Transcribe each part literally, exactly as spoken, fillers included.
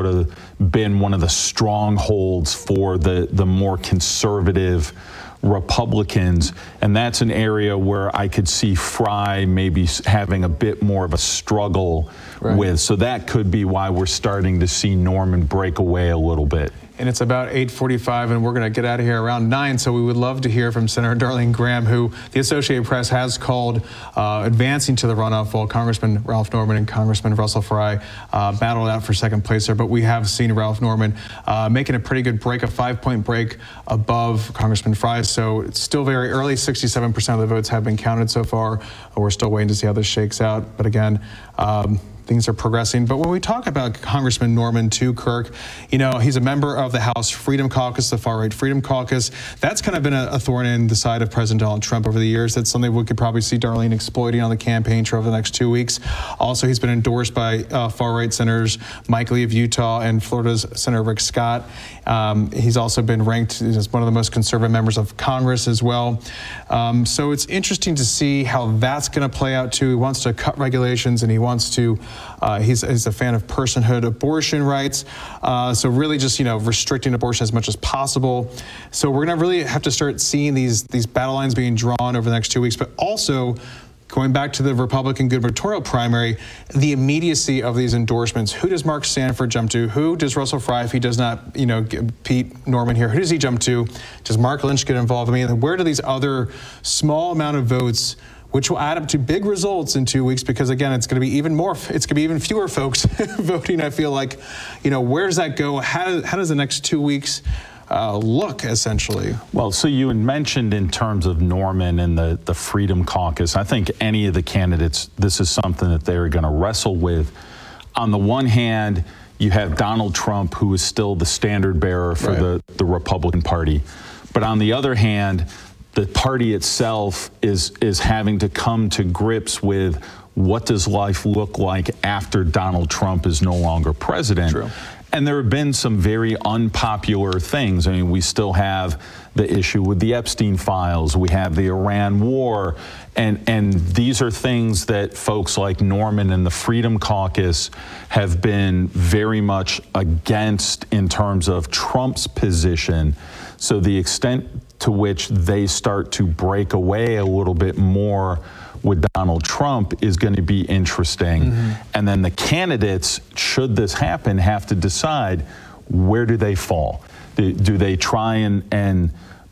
sort of been one of the strongholds for the, the more conservative Republicans, and that's an area where I could see Frey maybe having a bit more of a struggle right. with. So that could be why we're starting to see Norman break away a little bit. And it's about eight forty-five, and we're going to get out of here around nine, so we would love to hear from Senator Darlene Graham, who the Associated Press has called uh, advancing to the runoff, while Congressman Ralph Norman and Congressman Russell Frey uh, battled out for second place there. But we have seen Ralph Norman uh, making a pretty good break, a five-point break above Congressman Frey. So it's still very early. sixty-seven percent of the votes have been counted so far. We're still waiting to see how this shakes out. But again, um, things are progressing. But when we talk about Congressman Norman too, Kirk, you know, he's a member of the House Freedom Caucus, the far-right Freedom Caucus. That's kind of been a, a thorn in the side of President Donald Trump over the years. That's something we could probably see Darlene exploiting on the campaign trail over the next two weeks. Also, he's been endorsed by uh, far-right senators Mike Lee of Utah and Florida's Senator Rick Scott. Um, he's also been ranked as one of the most conservative members of Congress as well. Um, so it's interesting to see how that's going to play out too. He wants to cut regulations, and he wants to Uh, he's, he's a fan of personhood abortion rights. Uh, so really just, you know, restricting abortion as much as possible. So we're going to really have to start seeing these, these battle lines being drawn over the next two weeks. But also, going back to the Republican gubernatorial primary, the immediacy of these endorsements. Who does Mark Sanford jump to? Who does Russell Frey, if he does not, you know, Pete Norman here, who does he jump to? Does Mark Lynch get involved? I mean, where do these other small amount of votes, which will add up to big results in two weeks, because again, it's going to be even more, it's going to be even fewer folks voting, I feel like. You know, where does that go? How, how does the next two weeks uh, look, essentially? Well, so you had mentioned in terms of Norman and the, the Freedom Caucus, I think any of the candidates, this is something that they're going to wrestle with. On the one hand, you have Donald Trump, who is still the standard bearer for right. the, the Republican Party. But on the other hand, the party itself is is having to come to grips with what does life look like after Donald Trump is no longer president. True. And there have been some very unpopular things. I mean, we still have the issue with the Epstein files. We have the Iran war. And, and these are things that folks like Norman and the Freedom Caucus have been very much against in terms of Trump's position. So the extent to which they start to break away a little bit more with Donald Trump is going to be interesting. Mm-hmm. And then the candidates, should this happen, have to decide, where do they fall? Do, do they try and, and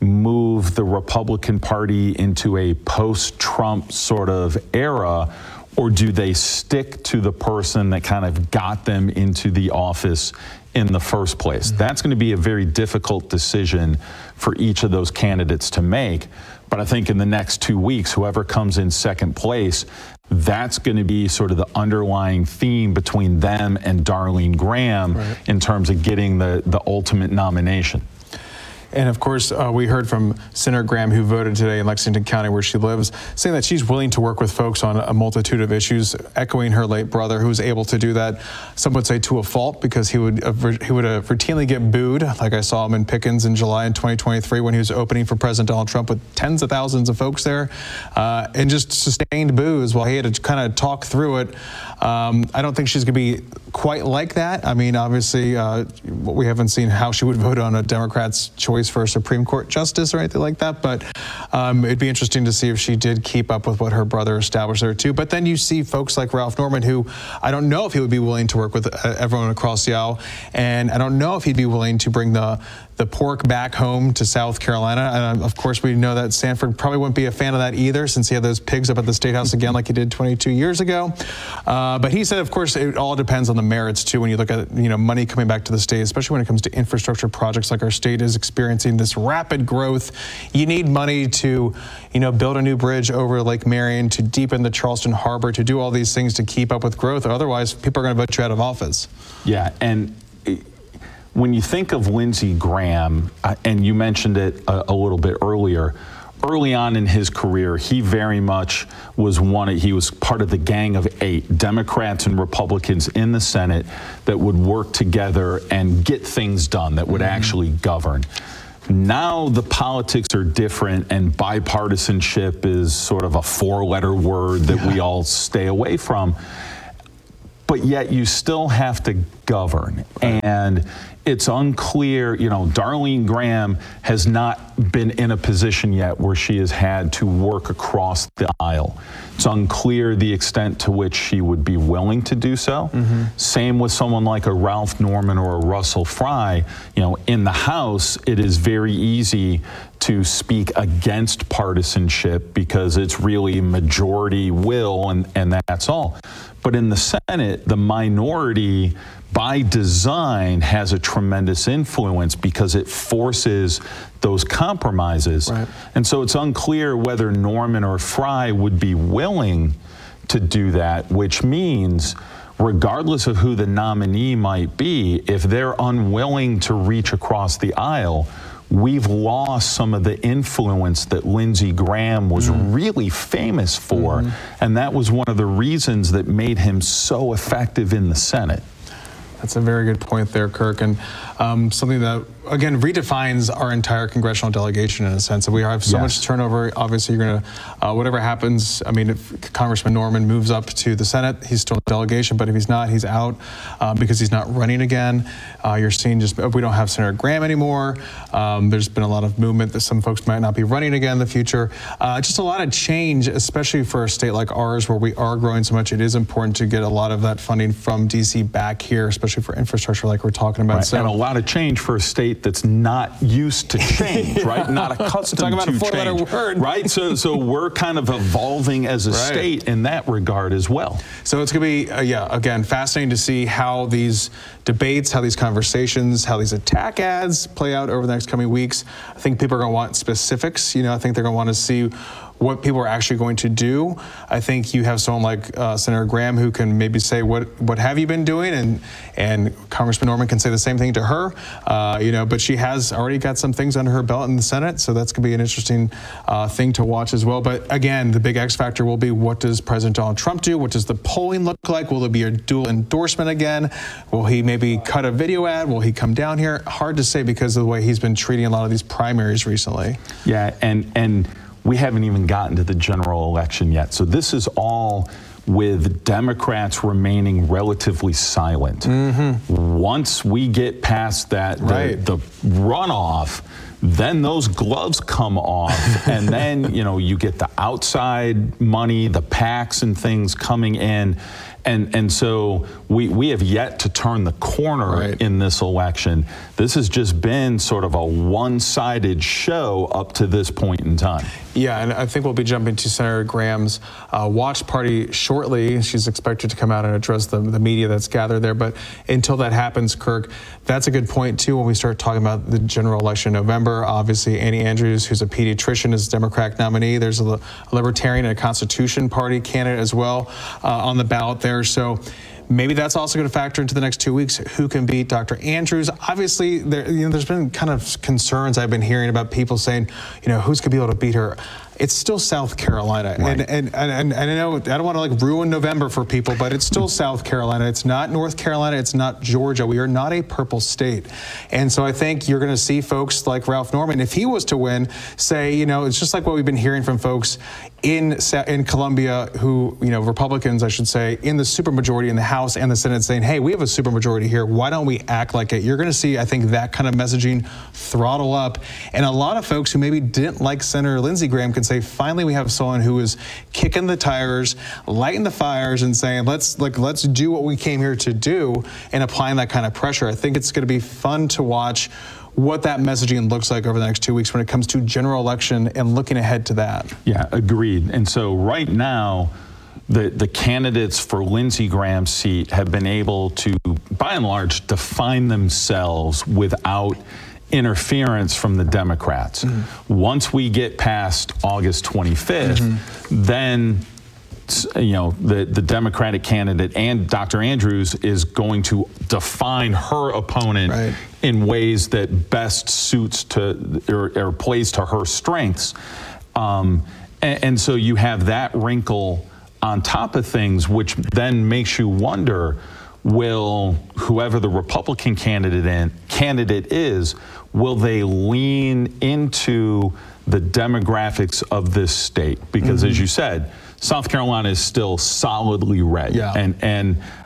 move the Republican Party into a post-Trump sort of era, or do they stick to the person that kind of got them into the office in the first place? Mm-hmm. That's going to be a very difficult decision for each of those candidates to make. But I think in the next two weeks, whoever comes in second place, that's going to be sort of the underlying theme between them and Darlene Graham right. in terms of getting the, the ultimate nomination. And of course, uh, we heard from Senator Graham, who voted today in Lexington County, where she lives, saying that she's willing to work with folks on a multitude of issues, echoing her late brother, who was able to do that, some would say to a fault, because he would uh, he would uh, routinely get booed, like I saw him in Pickens in July in twenty twenty-three when he was opening for President Donald Trump with tens of thousands of folks there, uh, and just sustained boos while he had to kind of talk through it. Um, I don't think she's going to be quite like that. I mean, obviously, uh, we haven't seen how she would vote on a Democrat's choice for a Supreme Court justice or anything like that, but um, it'd be interesting to see if she did keep up with what her brother established there too. But then you see folks like Ralph Norman, who I don't know if he would be willing to work with uh, everyone across the aisle, and I don't know if he'd be willing to bring the the pork back home to South Carolina. And of course, we know that Sanford probably wouldn't be a fan of that either, since he had those pigs up at the State House again like he did twenty-two years ago. Uh, but he said, of course, it all depends on the merits too when you look at, you know, money coming back to the state, especially when it comes to infrastructure projects like our state is experiencing this rapid growth. You need money to, you know, build a new bridge over Lake Marion, to deepen the Charleston Harbor, to do all these things to keep up with growth. Otherwise, people are going to vote you out of office. Yeah, and when you think of Lindsey Graham, uh, and you mentioned it a, a little bit earlier, early on in his career, he very much was one of, he was part of the gang of eight, Democrats and Republicans in the Senate, that would work together and get things done, that would mm-hmm. actually govern. Now the politics are different, and bipartisanship is sort of a four-letter word that yeah. we all stay away from. but yet you still have to govern. And it's unclear, you know, Darlene Graham has not been in a position yet where she has had to work across the aisle. It's unclear the extent to which she would be willing to do so. Mm-hmm. Same with someone like a Ralph Norman or a Russell Fry. You know, in the House, it is very easy to speak against partisanship because it's really majority will, and, and that's all. But in the Senate, the minority, by design, has a tremendous influence because it forces those compromises. Right. And so it's unclear whether Norman or Fry would be willing to do that, which means regardless of who the nominee might be, if they're unwilling to reach across the aisle, we've lost some of the influence that Lindsey Graham was mm. really famous for. Mm-hmm. And that was one of the reasons that made him so effective in the Senate. That's a very good point there, Kirk, and um, something that, again, redefines our entire congressional delegation in a sense. We have so yes. much turnover. Obviously, you're going to, uh, whatever happens, I mean, if Congressman Norman moves up to the Senate, he's still in the delegation, but if he's not, he's out uh, because he's not running again. Uh, you're seeing just, we don't have Senator Graham anymore. Um, there's been a lot of movement that some folks might not be running again in the future. Uh, just a lot of change, especially for a state like ours where we are growing so much. It is important to get a lot of that funding from D C back here, especially for infrastructure like we're talking about. Right. So, and a lot of change for a state that's not used to change, right? Not accustomed Talk about to a four-letter change, word. right? So, so we're kind of evolving as a right. state in that regard as well. So it's going to be, uh, yeah, again, fascinating to see how these debates, how these conversations, how these attack ads play out over the next coming weeks. I think people are going to want specifics. You know, I think they're going to want to see what people are actually going to do. I think you have someone like uh, Senator Graham who can maybe say, what what have you been doing? And and Congressman Norman can say the same thing to her, uh, you know, but she has already got some things under her belt in the Senate, so that's going to be an interesting uh, thing to watch as well. But again, the big X factor will be, what does President Donald Trump do? What does the polling look like? Will there be a dual endorsement again? Will he maybe cut a video ad? Will he come down here? Hard to say because of the way he's been treating a lot of these primaries recently. Yeah, and and we haven't even gotten to the general election yet. So this is all with Democrats remaining relatively silent. Mm-hmm. Once we get past that, the, right. the runoff, then those gloves come off, and then, you know, you get the outside money, the PACs and things coming in. And and so we, we have yet to turn the corner right. in this election. This has just been sort of a one-sided show up to this point in time. Yeah, and I think we'll be jumping to Senator Graham's uh, watch party shortly. She's expected to come out and address the, the media that's gathered there. But until that happens, Kirk, that's a good point, too, when we start talking about the general election in November. Obviously, Annie Andrews, who's a pediatrician, is a Democratic nominee. There's a, a Libertarian and a Constitution Party candidate as well uh, on the ballot there. So maybe that's also going to factor into the next two weeks. Who can beat Doctor Andrews? Obviously, there, you know, there's been kind of concerns I've been hearing about people saying, you know, who's going to be able to beat her? It's still South Carolina. Right. And, and, and, and I know I don't want to like ruin November for people, but it's still South Carolina. It's not North Carolina. It's not Georgia. We are not a purple state. And so I think you're going to see folks like Ralph Norman, if he was to win, say, you know, it's just like what we've been hearing from folks in in Columbia who, you know, Republicans, I should say, in the supermajority in the House and the Senate saying, hey, we have a supermajority here. Why don't we act like it? You're going to see, I think, that kind of messaging throttle up. And a lot of folks who maybe didn't like Senator Lindsey Graham can say, finally, we have someone who is kicking the tires, lighting the fires, and saying, let's like let's do what we came here to do, and applying that kind of pressure. I think it's going to be fun to watch what that messaging looks like over the next two weeks when it comes to general election and looking ahead to that. Yeah, agreed. And so right now, the, the candidates for Lindsey Graham's seat have been able to, by and large, define themselves without interference from the Democrats. Mm-hmm. Once we get past August twenty-fifth, mm-hmm. then you know the, the Democratic candidate and Doctor Andrews is going to define her opponent right. in ways that best suits to or, or plays to her strengths. Um, and, and so you have that wrinkle on top of things, which then makes you wonder, will whoever the Republican candidate in, candidate is, will they lean into the demographics of this state? Because mm-hmm. as you said, South Carolina is still solidly red. Yeah. And and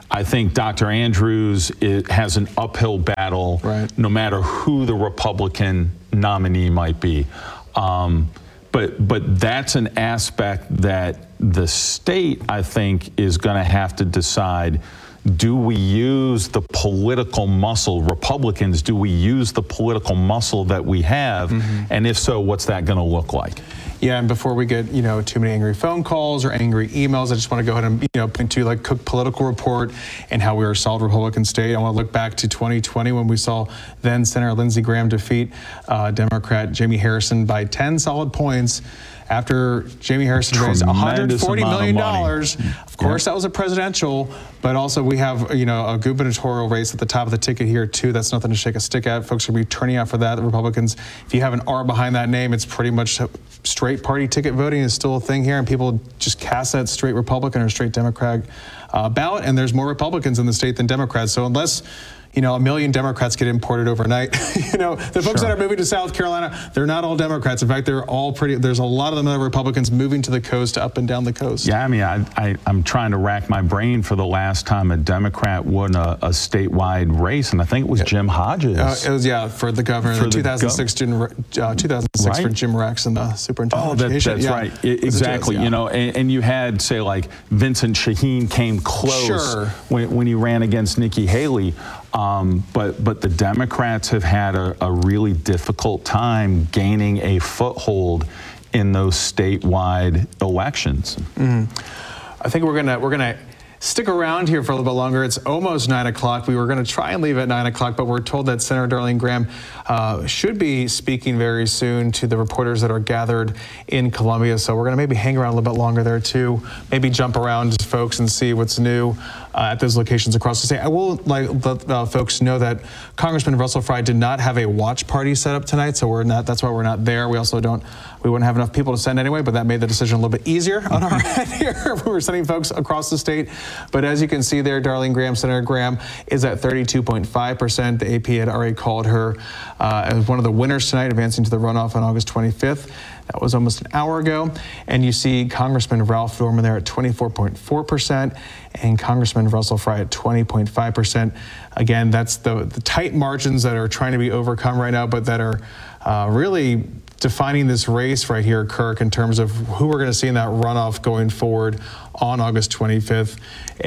I think Doctor Andrews it has an uphill battle, right. no matter who the Republican nominee might be. Um, but but that's an aspect that the state, I think, is going to have to decide. Do we use the political muscle, Republicans, do we use the political muscle that we have? Mm-hmm. And if so, what's that going to look like? Yeah, and before we get, you know, too many angry phone calls or angry emails, I just want to go ahead and, you know, point to like Cook Political Report and how we were a solid Republican state. I want to look back to twenty twenty when we saw then Senator Lindsey Graham defeat uh, Democrat Jamie Harrison by ten solid points. After Jamie Harrison raised one hundred forty million dollars, of, of course, yeah. that was a presidential, but also we have, you know, a gubernatorial race at the top of the ticket here, too. That's nothing to shake a stick at. Folks are going to be turning out for that. The Republicans, if you have an R behind that name, it's pretty much straight party ticket voting is still a thing here, and people just cast that straight Republican or straight Democrat uh, ballot, and there's more Republicans in the state than Democrats. So unless you know, a million Democrats get imported overnight. you know, the folks sure. that are moving to South Carolina, they're not all Democrats. In fact, they're all pretty, there's a lot of them that are Republicans moving to the coast, up and down the coast. Yeah, I mean, I, I, I'm trying to rack my brain for the last time a Democrat won a, a statewide race, and I think it was yeah. Jim Hodges. Uh, it was, yeah, for the governor for in two thousand six, gov- uh, two thousand six right? for Jim Rex and the superintendent oh, of that, education. that's yeah. right. It, exactly. Yeah. You know, and, and you had, say, like, Vincent Shaheen came close sure. when, when he ran against Nikki Haley. Um, but but the Democrats have had a, a really difficult time gaining a foothold in those statewide elections. Mm. I think we're gonna we're gonna stick around here for a little bit longer. It's almost nine o'clock. We were going to try and leave at nine o'clock, but we're told that Senator Darlene Graham uh, should be speaking very soon to the reporters that are gathered in Columbia. So we're going to maybe hang around a little bit longer there too. Maybe jump around to folks and see what's new uh, at those locations across the state. I will like let uh, folks know that Congressman Russell Fry did not have a watch party set up tonight, so we're not. That's why we're not there. We also don't. We wouldn't have enough people to send anyway, but that made the decision a little bit easier on our end here. We were sending folks across the state. But as you can see there, Darlene Graham, Senator Graham, is at thirty-two point five percent. The A P had already called her uh, as one of the winners tonight, advancing to the runoff on August twenty-fifth. That was almost an hour ago. And you see Congressman Ralph Norman there at twenty-four point four percent and Congressman Russell Fry at twenty point five percent. Again, that's the, the tight margins that are trying to be overcome right now, but that are uh, really defining this race right here, Kirk, in terms of who we're going to see in that runoff going forward on August twenty-fifth.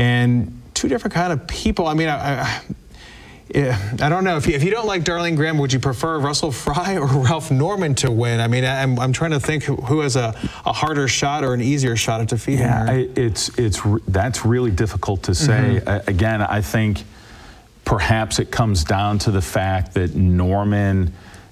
And two different kind of people. I mean, I, I, yeah, I don't know. If you, if you don't like Darlene Graham, would you prefer Russell Fry or Ralph Norman to win? I mean, I'm, I'm trying to think who, who has a, a harder shot or an easier shot at defeating yeah, her. I, it's, it's, that's really difficult to say. Mm-hmm. Uh, again, I think perhaps it comes down to the fact that Norman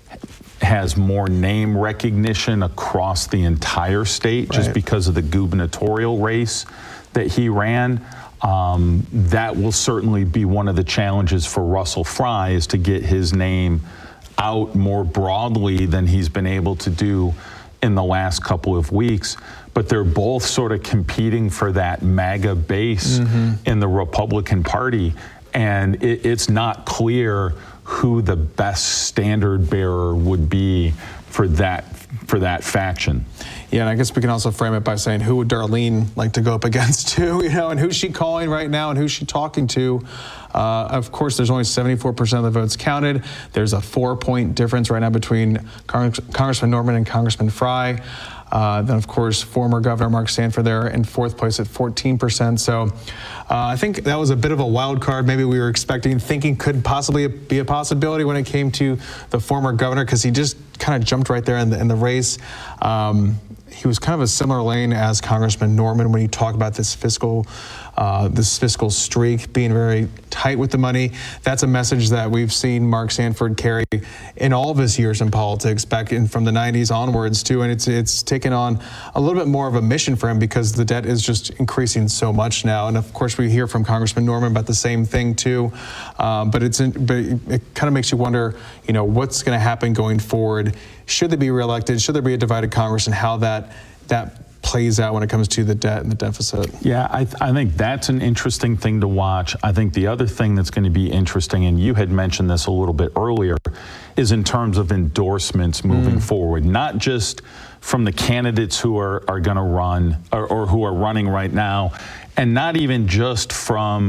has more name recognition across the entire state, right, just because of the gubernatorial race that he ran. Um, that will certainly be one of the challenges for Russell Fry, is to get his name out more broadly than he's been able to do in the last couple of weeks. But they're both sort of competing for that MAGA base mm-hmm. in the Republican Party. And it, it's not clear who the best standard bearer would be for that for that faction. Yeah, and I guess we can also frame it by saying, who would Darlene like to go up against too, you know, and who's she calling right now and who's she talking to? Uh, of course, there's only seventy-four percent of the votes counted. There's a four-point difference right now between Congress, Congressman Norman and Congressman Fry. Uh, then, of course, former Governor Mark Sanford there in fourth place at fourteen percent. So uh, I think that was a bit of a wild card. Maybe we were expecting, thinking could possibly be a possibility when it came to the former governor, because he just kind of jumped right there in the, in the race. Um, he was kind of a similar lane as Congressman Norman when you talk about this fiscal uh, this fiscal streak, being very tight with the money. That's a message that we've seen Mark Sanford carry in all of his years in politics, back in from the nineties onwards too. And it's it's taken on a little bit more of a mission for him because the debt is just increasing so much now. And of course, we hear from Congressman Norman about the same thing too. Um, but it's but it kind of makes you wonder, you know, what's going to happen going forward. Should they be reelected? Should there be a divided Congress, and how that that plays out when it comes to the debt and the deficit? Yeah, I, th- I think that's an interesting thing to watch. I think the other thing that's going to be interesting, and you had mentioned this a little bit earlier, is in terms of endorsements moving mm. forward, not just from the candidates who are, are going to run or, or who are running right now, and not even just from,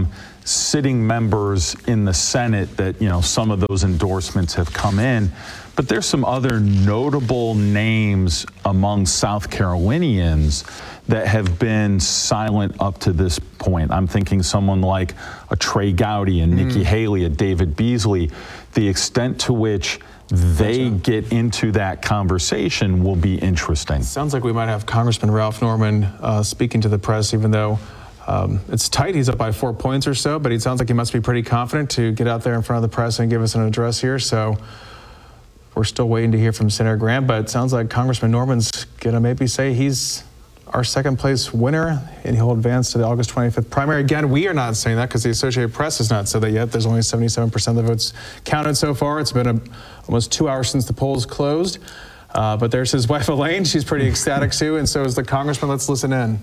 sitting members in the Senate that, you know, some of those endorsements have come in. But there's some other notable names among South Carolinians that have been silent up to this point. I'm thinking someone like a Trey Gowdy, and Nikki mm. Haley, a David Beasley. The extent to which they get into that conversation will be interesting. Sounds like we might have Congressman Ralph Norman uh, speaking to the press, even though um, it's tight. He's up by four points or so, but he sounds like he must be pretty confident to get out there in front of the press and give us an address here. So we're still waiting to hear from Senator Graham, but it sounds like Congressman Norman's going to maybe say he's our second place winner, and he'll advance to the August twenty-fifth primary. Again, we are not saying that because the Associated Press has not said that yet. There's only seventy-seven percent of the votes counted so far. It's been a, almost two hours since the polls closed. Uh, but there's his wife, Elaine. She's pretty ecstatic, too, and so is the congressman. Let's listen in.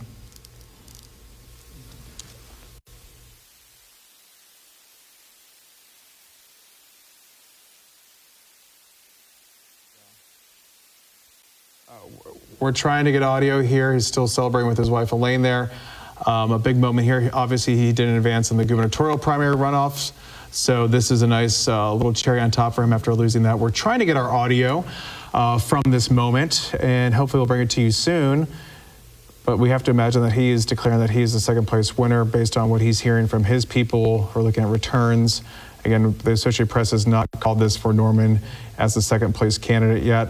We're trying to get audio here. He's still celebrating with his wife, Elaine, there. Um, a big moment here. Obviously, he didn't advance in the gubernatorial primary runoffs, so this is a nice uh, little cherry on top for him after losing that. We're trying to get our audio uh, from this moment, and hopefully we'll bring it to you soon. But we have to imagine that he is declaring that he is the second place winner based on what he's hearing from his people who are looking at returns. Again, the Associated Press has not called this for Norman as the second place candidate yet.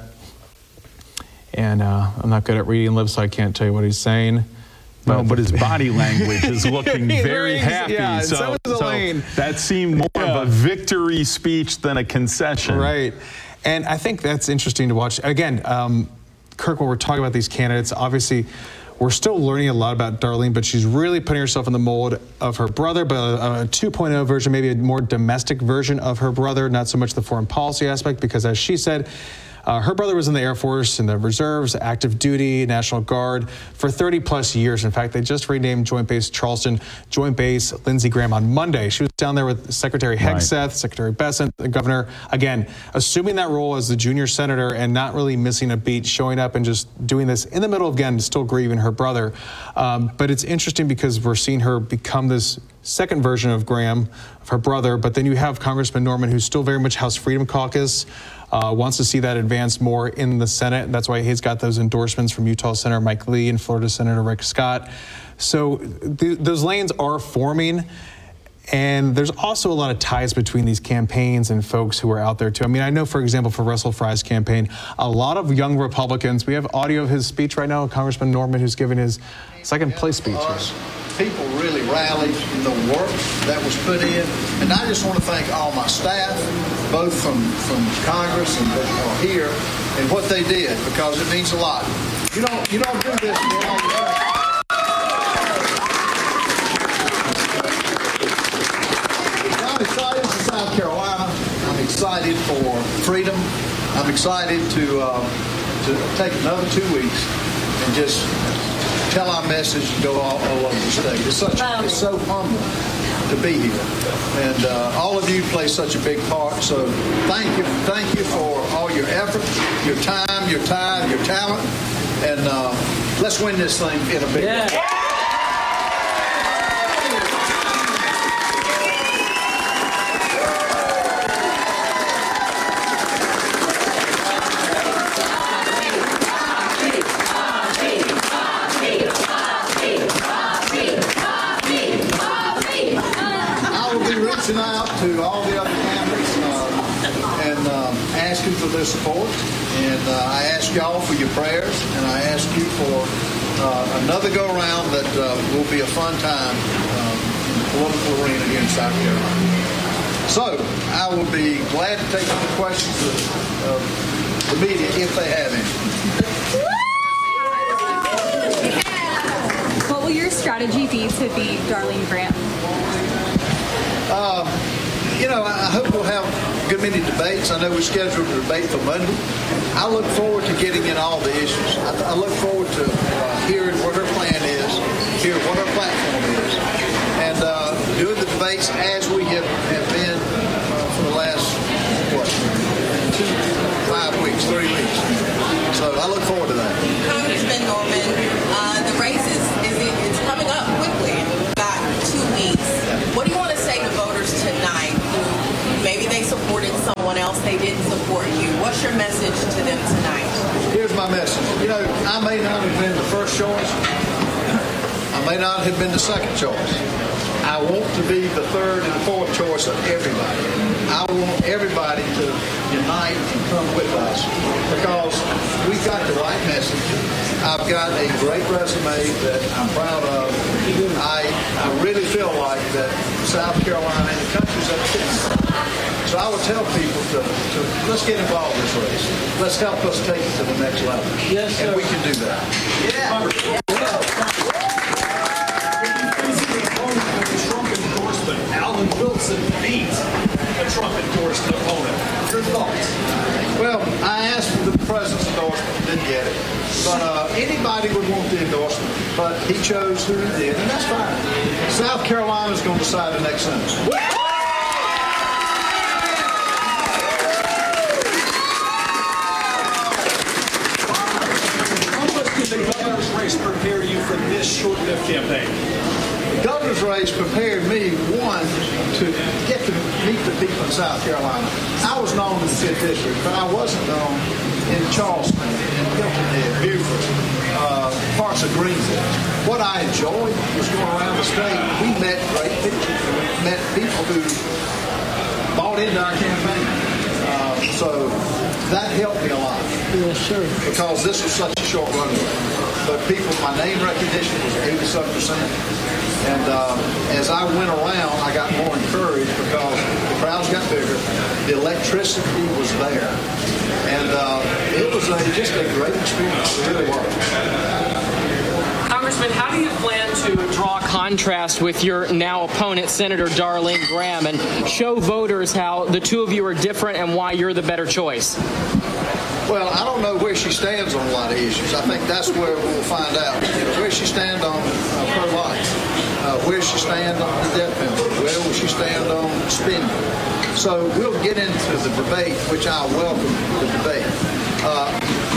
And uh, I'm not good at reading lips, so I can't tell you what he's saying. But, no, but his body language is looking very happy. Yeah, so, so, is Elaine. so that seemed more yeah. of a victory speech than a concession. Right. And I think that's interesting to watch. Again, um, Kirk, when we're talking about these candidates, obviously we're still learning a lot about Darlene, but she's really putting herself in the mold of her brother, but a, a two point oh version, maybe a more domestic version of her brother, not so much the foreign policy aspect, because as she said, Uh, her brother was in the Air Force, in the reserves, active duty, National Guard for thirty plus years. In fact, they just renamed Joint Base Charleston Joint Base Lindsey Graham on Monday. She was down there with Secretary Hegseth, right. Secretary Bessent, the governor. Again, assuming that role as the junior senator and not really missing a beat, showing up and just doing this in the middle of, again, still grieving her brother. Um, but it's interesting because we're seeing her become this second version of Graham, of her brother. But then you have Congressman Norman, who's still very much House Freedom Caucus. Uh, wants to see that advance more in the Senate. That's why he's got those endorsements from Utah Senator Mike Lee and Florida Senator Rick Scott. So th those lanes are forming, and there's also a lot of ties between these campaigns and folks who are out there too. I mean, I know, for example, for Russell Fry's campaign, a lot of young Republicans, we have audio of his speech right now, Congressman Norman, who's giving his second place speech here. People really rallied in the work that was put in, and I just want to thank all my staff, both from, from Congress and uh, here, and what they did, because it means a lot. You don't you don't do this for all the time. I'm excited for South Carolina. I'm excited for freedom. I'm excited to uh, to take another two weeks and just tell our message and go all, all over the state. It's such it's so humble to be here, and uh, all of you play such a big part. So thank you, thank you for all your effort, your time, your time, your talent, and uh, let's win this thing in a big way. Yeah. Out to all the other candidates uh, and uh, asking for their support, and uh, I ask y'all for your prayers, and I ask you for uh, another go around that uh, will be a fun time um, in the political arena here in South Carolina. So I will be glad to take the questions of uh, the media if they have any. What will your strategy be to beat Darlene Graham? Uh, you know, I hope we'll have a good many debates. I know we're scheduled a debate for Monday. I look forward to getting in all the issues. I, I look forward to uh, hearing what her plan is, hearing what her platform is, and uh, doing the debates as we have, have been uh, for the last, what, two, five weeks, three weeks. So I look forward to that. Congressman Norman, uh, the race is, is it's coming up quickly in about two weeks. What do you want to say everyone else, they didn't support you. What's your message to them tonight? Here's my message. You know, I may not have been the first choice. I may not have been the second choice. I want to be the third and fourth choice of everybody. I want everybody to unite and come with us because we've got the right message. I've got a great resume that I'm proud of. I, I really feel like that South Carolina and the country's up to me. So I would tell people to, to let's get involved in this race. Let's help us take it to the next level. Yes, sir. And we can do that. Yeah. Trump endorsement, Alan Wilson beat a Trump endorsed opponent. Your thoughts? Well, I asked for the president's endorsement, didn't get it. But uh, anybody would want the endorsement, but he chose who he did, and that's fine. South Carolina's going to decide the next sentence. How much did the governor's race prepare you for this short-lived campaign? The governor's race prepared me, one, to get to meet the people in South Carolina. I was known in the fifth District, but I wasn't known in Charleston, in Hilton Head, Beaufort, uh, parts of Greenville. What I enjoyed was going around the state. We met great people. We met people who bought into our campaign. Uh, so that helped me a lot. Yes, sir. Because this was such a short runway. But people, my name recognition was eighty-seven percent. And uh, as I went around, I got more encouraged because the crowds got bigger, the electricity was there, and uh, it was a, just a great experience. It really was. Congressman, how do you plan to draw contrast with your now opponent, Senator Darlene Graham, and show voters how the two of you are different and why you're the better choice? Well, I don't know where she stands on a lot of issues. I think that's where we'll find out. You know, where she stands on uh, pro-life, uh, where she stands on the death penalty, where will she stand on spending. So we'll get into the debate, which I welcome the debate. Uh,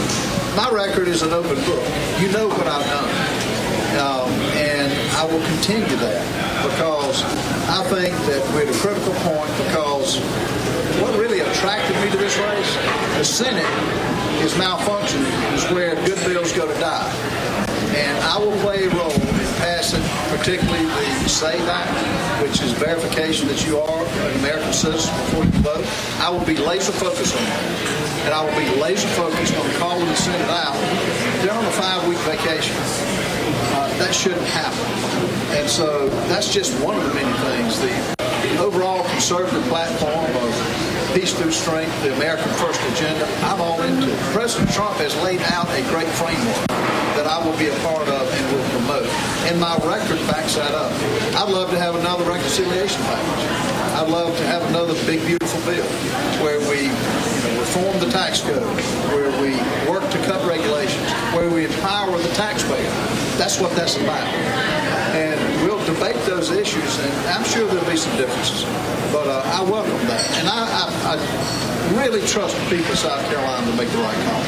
my record is an open book. You know what I've done. Um, and I will continue that because I think that we're at a critical point because what really attracted me to this race, the Senate is malfunctioning, is where good bills go to die. And I will play a role in passing particularly the SAVE Act, which is verification that you are an American citizen before you vote. I will be laser focused on that. And I will be laser focused on calling the Senate out. They're on a five-week vacation. Uh, that shouldn't happen. And so that's just one of the many things. The, the overall conservative platform of peace through strength, the American First agenda, I'm all into it. President Trump has laid out a great framework that I will be a part of and will promote. And my record backs that up. I'd love to have another reconciliation package. I'd love to have another big, beautiful bill where we you know, reform the tax code, where we work to cut regulations, where we empower the taxpayer. That's what that's about. And we'll debate those issues, and I'm sure there'll be some differences. But uh, I welcome that. And I, I, I really trust the people of South Carolina to make the right call.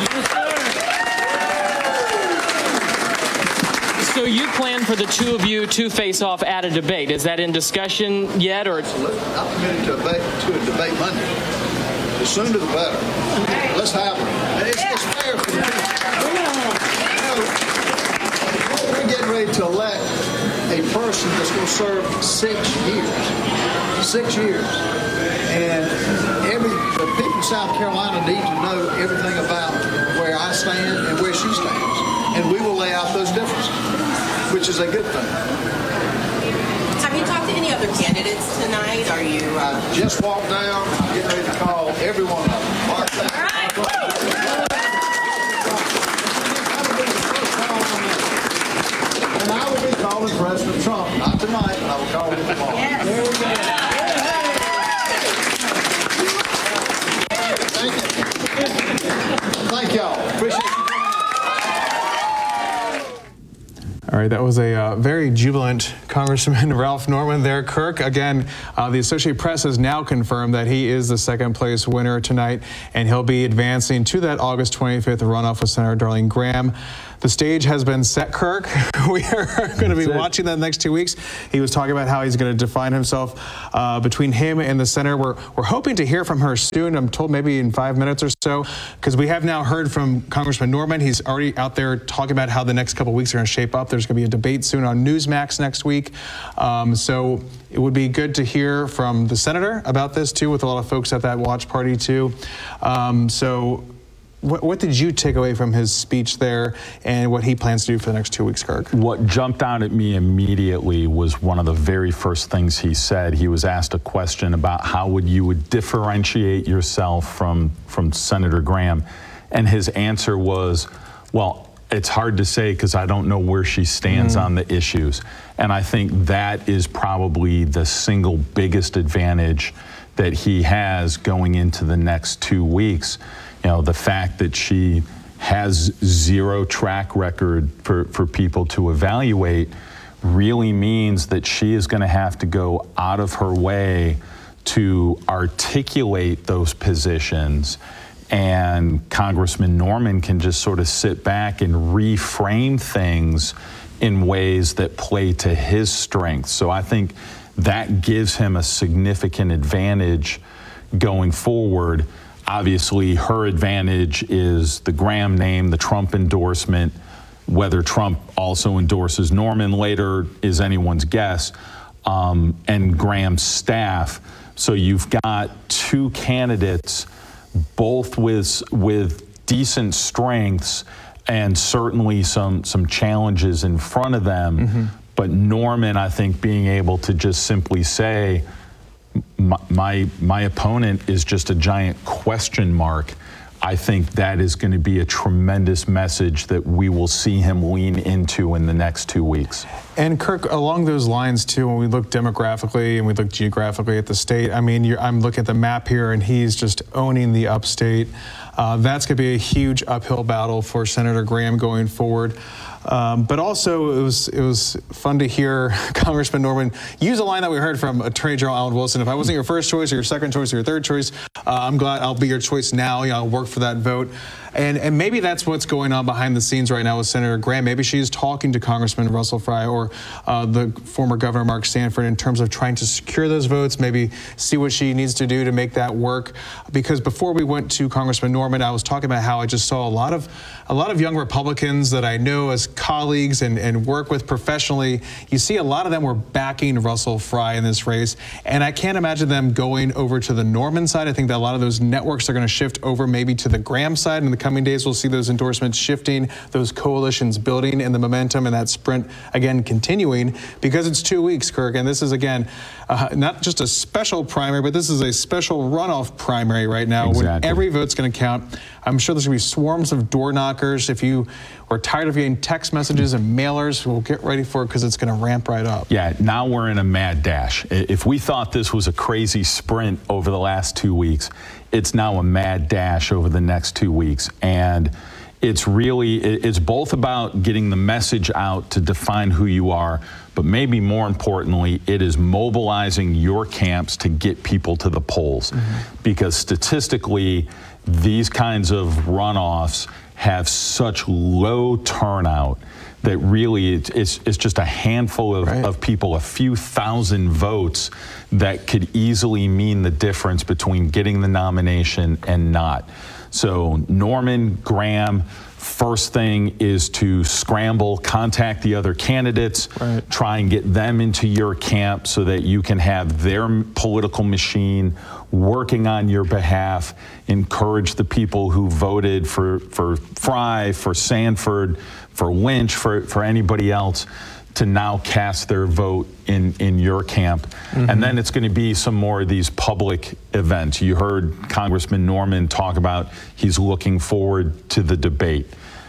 So you plan for the two of you to face off at a debate. Is that in discussion yet? Or Absolutely. I'm committed to a debate, to a debate Monday. The sooner the better. Let's have it. It's, it's fair for the people. We're getting ready to elect a person that's going to serve six years. Six years. And every the people in South Carolina need to know everything about where I stand and where she stands. And we will lay out those differences, which is a good thing. Have you talked to any other candidates tonight? Are you? Uh... I just walked down. I'm getting ready to call every one of them. Mark that. All right. And I will be calling President Trump, not tonight, but I will call him tomorrow. Yes. There we go. Thank you. Thank y'all. Appreciate you. All right, that was a uh, very jubilant Congressman Ralph Norman there. Kirk, again, uh, the Associated Press has now confirmed that he is the second place winner tonight, and he'll be advancing to that August twenty-fifth runoff with Senator Darlene Graham. The stage has been set, Kirk. We are going to be watching that next two weeks. He was talking about how he's going to define himself uh, between him and the senator. We're, we're hoping to hear from her soon. I'm told maybe in five minutes or so, because we have now heard from Congressman Norman. He's already out there talking about how the next couple of weeks are going to shape up. There's going to be a debate soon on Newsmax next week. Um, so it would be good to hear from the senator about this, too, with a lot of folks at that watch party, too. Um, so... What, what did you take away from his speech there and what he plans to do for the next two weeks, Kirk? What jumped out at me immediately was one of the very first things he said. He was asked a question about how would you would differentiate yourself from, from Senator Graham. And his answer was, well, it's hard to say because I don't know where she stands mm. on the issues. And I think that is probably the single biggest advantage that he has going into the next two weeks. You know, the fact that she has zero track record for, for people to evaluate really means that she is going to have to go out of her way to articulate those positions. And Congressman Norman can just sort of sit back and reframe things in ways that play to his strengths. So I think that gives him a significant advantage going forward. Obviously, her advantage is the Graham name, the Trump endorsement. Whether Trump also endorses Norman later is anyone's guess, um, and Graham's staff. So you've got two candidates, both with with decent strengths and certainly some some challenges in front of them. Mm-hmm. But Norman, I think, being able to just simply say, My, my my opponent is just a giant question mark. I think that is going to be a tremendous message that we will see him lean into in the next two weeks. And Kirk, along those lines too, when we look demographically and we look geographically at the state, I mean, you're, I'm looking at the map here, and he's just owning the upstate. Uh, that's going to be a huge uphill battle for Senator Graham going forward. Um, but also, it was it was fun to hear Congressman Norman use a line that we heard from Attorney General Alan Wilson. If I wasn't your first choice or your second choice or your third choice, uh, I'm glad I'll be your choice now. You know, I'll work for that vote. And and maybe that's what's going on behind the scenes right now with Senator Graham. Maybe she's talking to Congressman Russell Fry or uh, the former Governor Mark Sanford in terms of trying to secure those votes, maybe see what she needs to do to make that work. Because before we went to Congressman Norman, I was talking about how I just saw a lot of a lot of young Republicans that I know as colleagues and, and work with professionally. You see a lot of them were backing Russell Fry in this race. And I can't imagine them going over to the Norman side. I think that a lot of those networks are going to shift over maybe to the Graham side. In the coming days, we'll see those endorsements shifting, those coalitions building, and the momentum and that sprint, again, continuing, because it's two weeks, Kirk. And this is, again, uh, not just a special primary, but this is a special runoff primary right now. Exactly. When every vote's going to count. I'm sure there's going to be swarms of door knockers. If you are tired of getting text messages and mailers, we'll get ready for it because it's going to ramp right up. Yeah, now we're in a mad dash. If we thought this was a crazy sprint over the last two weeks, it's now a mad dash over the next two weeks. And it's really, it's both about getting the message out to define who you are, but maybe more importantly, it is mobilizing your camps to get people to the polls. Mm-hmm. Because statistically, these kinds of runoffs have such low turnout that really it's, it's, it's just a handful of, right. of people, a few thousand votes that could easily mean the difference between getting the nomination and not. So Norman, Graham, first thing is to scramble, contact the other candidates, right. try and get them into your camp so that you can have their political machine working on your behalf, encourage the people who voted for, for Fry, for Sanford, for Lynch, for, for anybody else to now cast their vote in, in your camp. Mm-hmm. And then it's going to be some more of these public events. You heard Congressman Norman talk about he's looking forward to the debate.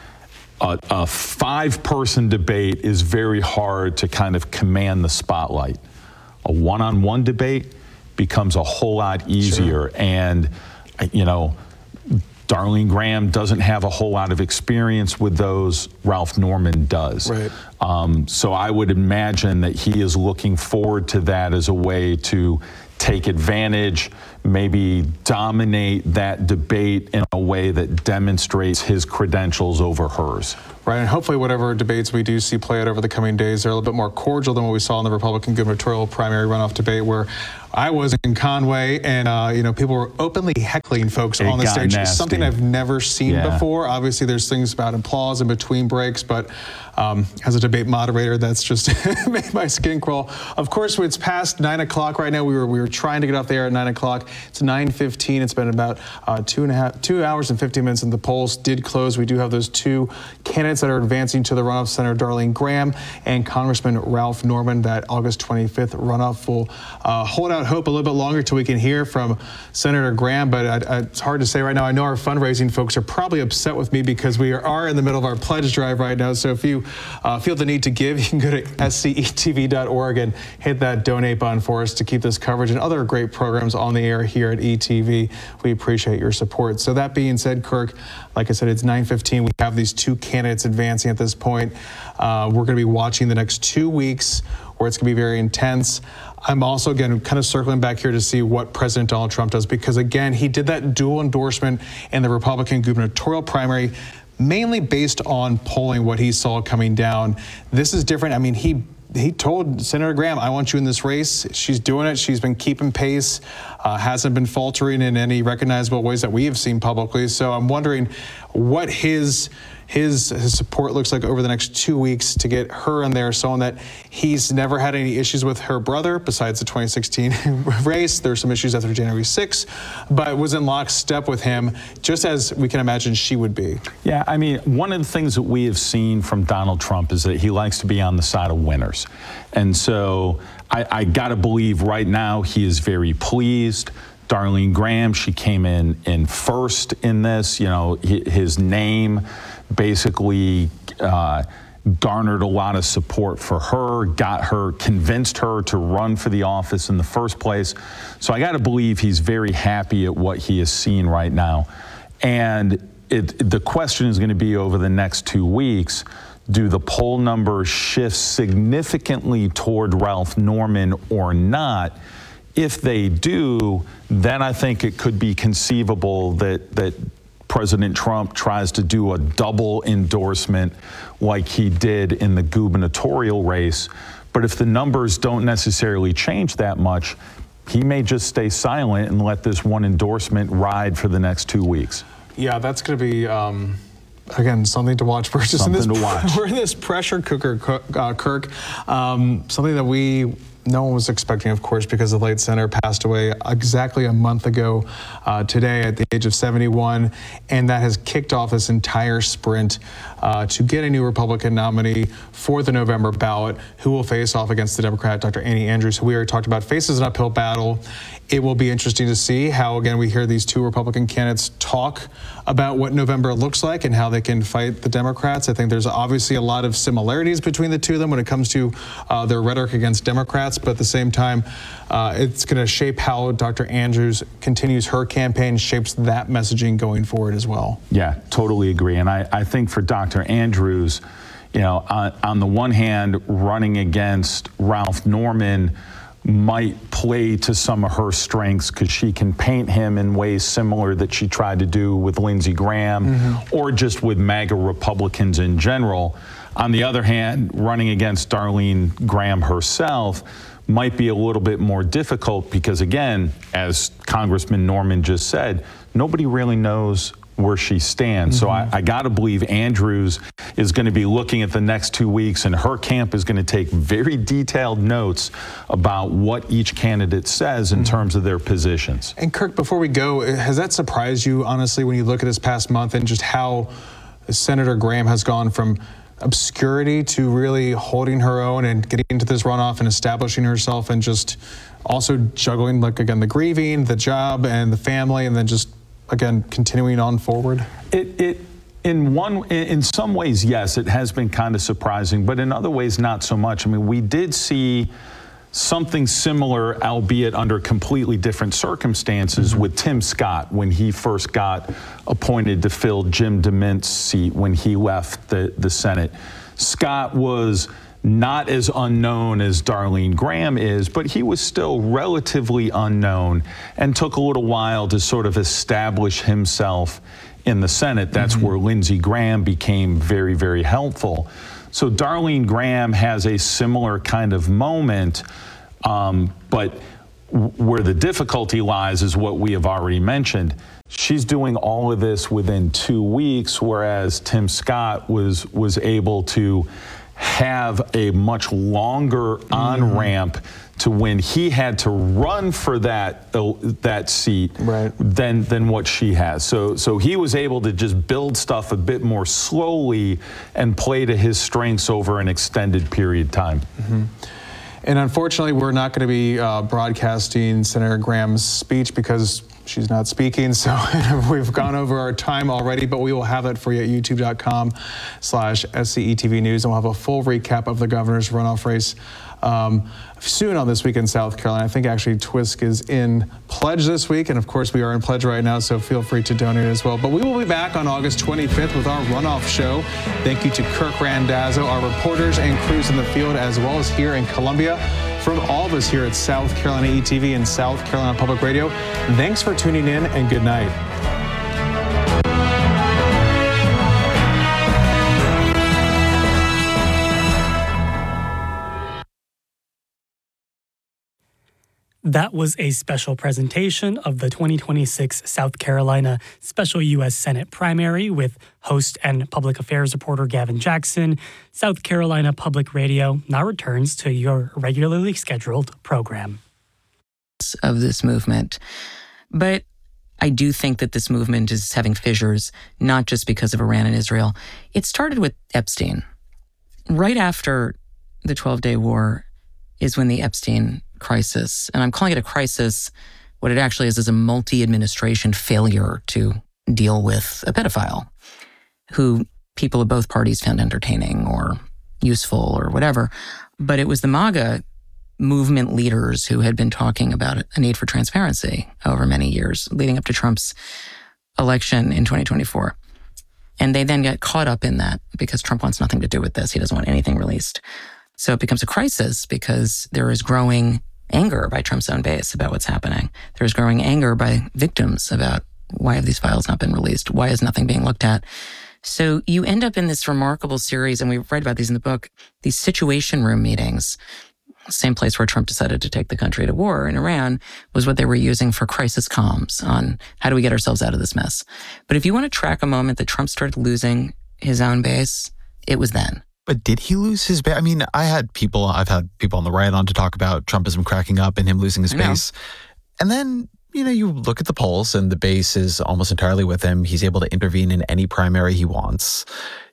A, a five-person debate is very hard to kind of command the spotlight. A one-on-one debate becomes a whole lot easier. Sure. And, you know, Darlene Graham doesn't have a whole lot of experience with those. Ralph Norman does. Right. Um, so I would imagine that he is looking forward to that as a way to take advantage, maybe dominate that debate in a way that demonstrates his credentials over hers. Right, and hopefully whatever debates we do see play out over the coming days, they're a little bit more cordial than what we saw in the Republican gubernatorial primary runoff debate, where I was in Conway and, uh, you know, people were openly heckling folks It on the got stage. nasty. Something I've never seen Yeah. before. Obviously, there's things about applause in between breaks, but um, as a debate moderator, that's just made my skin crawl. Of course, it's past nine o'clock right now. We were we were trying to get off the air at nine o'clock. It's nine fifteen. It's been about uh, two and a half, two hours and fifteen minutes, and the polls did close. We do have those two candidates that are advancing to the runoff: Senator Darlene Graham and Congressman Ralph Norman. That August twenty-fifth runoff will uh, hold out hope a little bit longer till we can hear from Senator Graham, but I, I, it's hard to say right now. I know our fundraising folks are probably upset with me because we are, are in the middle of our pledge drive right now. So if you uh, feel the need to give, you can go to S C E T V dot org and hit that donate button for us to keep this coverage and other great programs on the air here at E T V. We appreciate your support. So that being said, Kirk, like I said, it's nine fifteen. We have these two candidates advancing at this point. Uh, we're going to be watching the next two weeks where it's going to be very intense. I'm also, again, kind of circling back here to see what President Donald Trump does, because, again, he did that dual endorsement in the Republican gubernatorial primary, mainly based on polling what he saw coming down. This is different. I mean, he he told Senator Graham, I want you in this race. She's doing it. She's been keeping pace, uh, hasn't been faltering in any recognizable ways that we have seen publicly. So I'm wondering what his His, his support looks like over the next two weeks to get her in there, so that he's never had any issues with her brother besides the twenty sixteen race. There's some issues after January sixth, but was in lockstep with him, just as we can imagine she would be. Yeah, I mean, one of the things that we have seen from Donald Trump is that he likes to be on the side of winners. And so I, I got to believe right now he is very pleased. Darlene Graham, she came in, in first in this. You know, his name basically uh, garnered a lot of support for her, got her, convinced her to run for the office in the first place. So I got to believe he's very happy at what he is seeing right now. And it, the question is going to be over the next two weeks, do the poll numbers shift significantly toward Ralph Norman or not? If they do, then I think it could be conceivable that that President Trump tries to do a double endorsement like he did in the gubernatorial race. But if the numbers don't necessarily change that much, he may just stay silent and let this one endorsement ride for the next two weeks. Yeah, that's going to be, um, again, something to watch. We're just in this, Something to watch. We're in this pressure cooker, uh, Kirk. Um, something that we no one was expecting, of course, because the late senator passed away exactly a month ago uh, today at the age of seventy-one, and that has kicked off this entire sprint uh, to get a new Republican nominee for the November ballot, who will face off against the Democrat, Doctor Annie Andrews, who we already talked about, faces an uphill battle. It will be interesting to see how, again, we hear these two Republican candidates talk about what November looks like and how they can fight the Democrats. I think there's obviously a lot of similarities between the two of them when it comes to uh, their rhetoric against Democrats, but at the same time, uh, it's going to shape how Doctor Andrews continues her campaign, shapes that messaging going forward as well. Yeah, totally agree. And I, I think for Doctor Andrews, you know, on, on the one hand, running against Ralph Norman might play to some of her strengths because she can paint him in ways similar that she tried to do with Lindsey Graham mm-hmm. or just with MAGA Republicans in general. On the other hand, running against Darlene Graham herself might be a little bit more difficult because, again, as Congressman Norman just said, nobody really knows where she stands. Mm-hmm. So I, I got to believe Andrews is going to be looking at the next two weeks, and her camp is going to take very detailed notes about what each candidate says in mm-hmm. terms of their positions. And Kirk, before we go, has that surprised you, honestly, when you look at this past month and just how Senator Graham has gone from obscurity to really holding her own and getting into this runoff and establishing herself and just also juggling, like, again, the grieving, the job, and the family, and then just again, continuing on forward? It, it, in one, in some ways, yes, it has been kind of surprising, but in other ways, not so much. I mean, we did see something similar, albeit under completely different circumstances, mm-hmm. with Tim Scott when he first got appointed to fill Jim DeMint's seat when he left the, the Senate. Scott was not as unknown as Darlene Graham is, but he was still relatively unknown and took a little while to sort of establish himself in the Senate. That's mm-hmm. where Lindsey Graham became very, very helpful. So Darlene Graham has a similar kind of moment, um, but w- where the difficulty lies is what we have already mentioned. She's doing all of this within two weeks, whereas Tim Scott was was able to have a much longer mm-hmm. on-ramp to when he had to run for that uh, that seat right. than than what she has. So so he was able to just build stuff a bit more slowly and play to his strengths over an extended period of time. Mm-hmm. And unfortunately, we're not going to be uh, broadcasting Senator Graham's speech because she's not speaking, so we've gone over our time already, but we will have it for you at youtube.com slash SCETV News, and we'll have a full recap of the governor's runoff race um, soon on This Week in South Carolina. I think actually Twisk is in pledge this week, and of course we are in pledge right now, so feel free to donate as well. But we will be back on August twenty-fifth with our runoff show. Thank you to Kirk Randazzo, our reporters and crews in the field, as well as here in Columbia. From all of us here at South Carolina E T V and South Carolina Public Radio, thanks for tuning in and good night. That was a special presentation of the twenty twenty-six South Carolina Special U S Senate primary with host and public affairs reporter Gavin Jackson. South Carolina Public Radio now returns to your regularly scheduled program. Of this movement. But I do think that this movement is having fissures, not just because of Iran and Israel. It started with Epstein. Right after the twelve-day war is when the Epstein crisis, and I'm calling it a crisis, what it actually is is a multi-administration failure to deal with a pedophile who people of both parties found entertaining or useful or whatever. But it was the MAGA movement leaders who had been talking about a need for transparency over many years leading up to Trump's election in twenty twenty-four. And they then get caught up in that because Trump wants nothing to do with this. He doesn't want anything released. So it becomes a crisis because there is growing anger by Trump's own base about what's happening. There's growing anger by victims about why have these files not been released? Why is nothing being looked at? So you end up in this remarkable series, and we write about these in the book, these situation room meetings. Same place where Trump decided to take the country to war in Iran was what they were using for crisis comms on how do we get ourselves out of this mess. But if you want to track a moment that Trump started losing his own base, it was then. But did he lose his base? I mean, I had people, I've had people on the right on to talk about Trumpism cracking up and him losing his base. And then, you know, you look at the polls and the base is almost entirely with him. He's able to intervene in any primary he wants.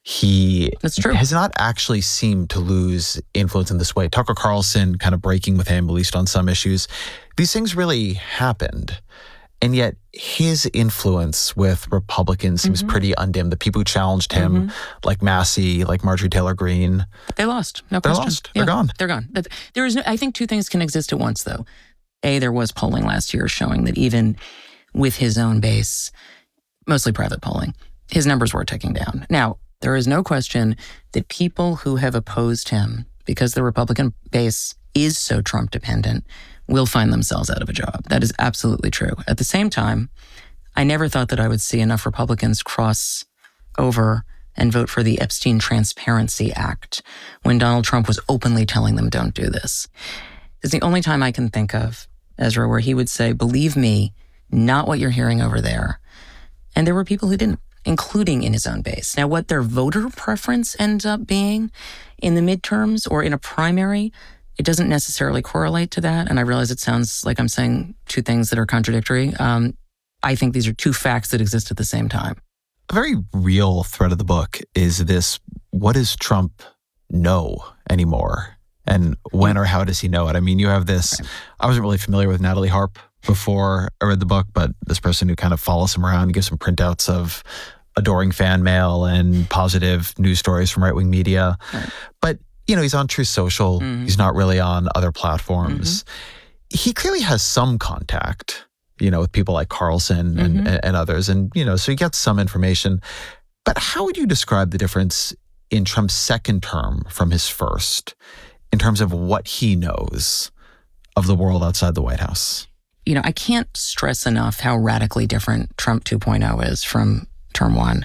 He That's true. has not actually seemed to lose influence in this way. Tucker Carlson kind of breaking with him, at least on some issues. These things really happened. And yet his influence with Republicans seems mm-hmm. pretty undimmed. The people who challenged him, mm-hmm. like Massey, like Marjorie Taylor Greene. They lost. No They're question. lost. They're yeah, gone. They're gone. There is no, I think two things can exist at once, though. A, there was polling last year showing that even with his own base, mostly private polling, his numbers were ticking down. Now, there is no question that people who have opposed him, because the Republican base is so Trump dependent, will find themselves out of a job. That is absolutely true. At the same time, I never thought that I would see enough Republicans cross over and vote for the Epstein Transparency Act when Donald Trump was openly telling them, don't do this. It's the only time I can think of, Ezra, where he would say, believe me, not what you're hearing over there. And there were people who didn't, including in his own base. Now, what their voter preference ends up being in the midterms or in a primary, it doesn't necessarily correlate to that. And I realize it sounds like I'm saying two things that are contradictory. Um, I think these are two facts that exist at the same time. A very real thread of the book is this, what does Trump know anymore? And when or how does he know it? I mean, you have this, right. I wasn't really familiar with Natalie Harp before I read the book, but this person who kind of follows him around, gives him printouts of adoring fan mail and positive news stories from right-wing media. Right. But you know, he's on Truth Social. Mhm. He's not really on other platforms. He clearly has some contact, you know, with people like Carlson and, Mhm. and others. And, you know, so he gets some information. But how would you describe the difference in Trump's second term from his first in terms of what he knows of the world outside the White House? You know, I can't stress enough how radically different Trump two point oh is from term one.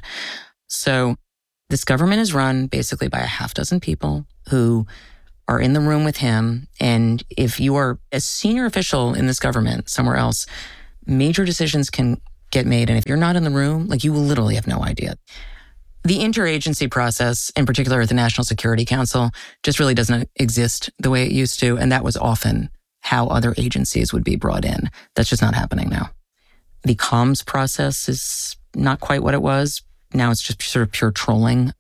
So this government is run basically by a half dozen people who are in the room with him. And if you are a senior official in this government somewhere else, major decisions can get made. And if you're not in the room, like, you will literally have no idea. The interagency process, in particular at the National Security Council, just really doesn't exist the way it used to. And that was often how other agencies would be brought in. That's just not happening now. The comms process is not quite what it was. Now it's just sort of pure trolling.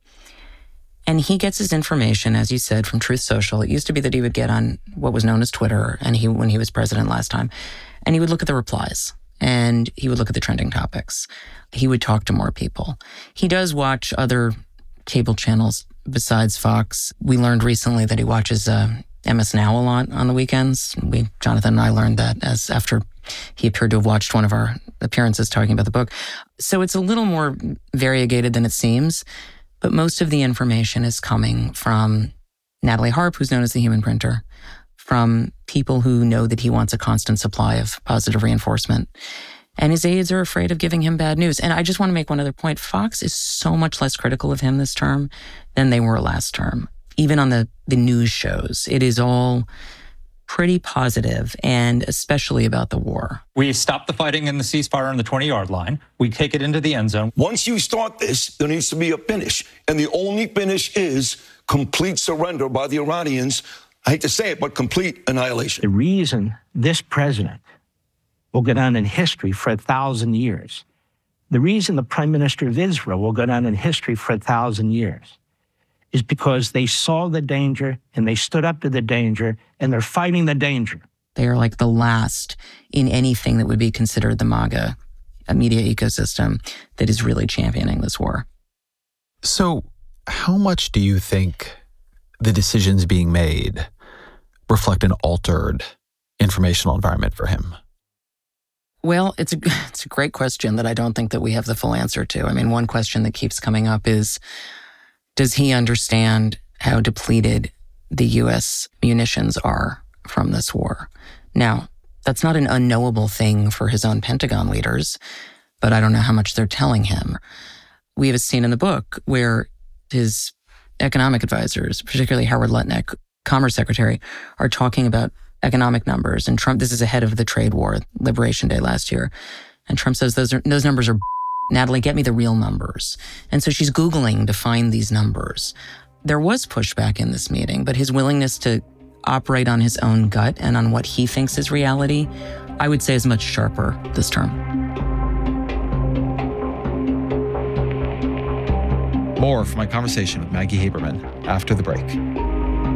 And he gets his information, as you said, from Truth Social. It used to be that he would get on what was known as Twitter, and he when he was president last time, and he would look at the replies, and he would look at the trending topics. He would talk to more people. He does watch other cable channels besides Fox. We learned recently that he watches uh, M S Now a lot on the weekends. We, Jonathan and I learned that as after he appeared to have watched one of our appearances talking about the book. So it's a little more variegated than it seems. But most of the information is coming from Natalie Harp, who's known as the human printer, from people who know that he wants a constant supply of positive reinforcement. And his aides are afraid of giving him bad news. And I just want to make one other point. Fox is so much less critical of him this term than they were last term. Even on the, the news shows, it is all pretty positive, and especially about the war. We stop the fighting and the ceasefire on the twenty-yard line. We take it into the end zone. Once you start this, there needs to be a finish. And the only finish is complete surrender by the Iranians. I hate to say it, but complete annihilation. The reason this president will go down in history for a thousand years, the reason the Prime Minister of Israel will go down in history for a thousand years, is because they saw the danger and they stood up to the danger and they're fighting the danger. They are like the last in anything that would be considered the MAGA media ecosystem that is really championing this war. So how much do you think the decisions being made reflect an altered informational environment for him? Well, it's a, it's a great question that I don't think that we have the full answer to. I mean, one question that keeps coming up is, does he understand how depleted the U S munitions are from this war? Now, that's not an unknowable thing for his own Pentagon leaders, but I don't know how much they're telling him. We have a scene in the book where his economic advisors, particularly Howard Lutnick, Commerce Secretary, are talking about economic numbers. And Trump, this is ahead of the trade war, Liberation Day last year. And Trump says those are, those numbers are Natalie, get me the real numbers. And so she's Googling to find these numbers. There was pushback in this meeting, but his willingness to operate on his own gut and on what he thinks is reality, I would say is much sharper this term. More from my conversation with Maggie Haberman after the break.